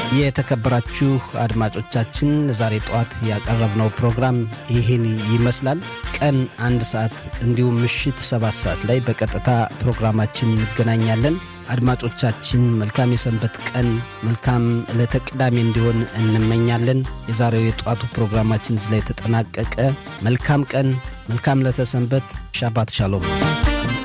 የተከበራችሁ አድማጮቻችን ዛሬ ጧት ያቀረብነው ፕሮግራም ይህን ይመስላል። ቀን 1 ሰዓት እንዲሁም ምሽት 7 ሰዓት ላይ በቀጥታ ፕሮግራማችን እንገናኛለን። አድማጮቻችን መልካም የሰንበት ቀን፣ መልካም ዕለተ ቅዳሜ እንዲሆን እንመኛለን። የዛሬው የጧቱ ፕሮግራማችን እዚህ ላይ ተጠናቀቀ። መልካም ቀን፣ መልካም ዕለተ ሰንበት። ሻባት ሻሎም።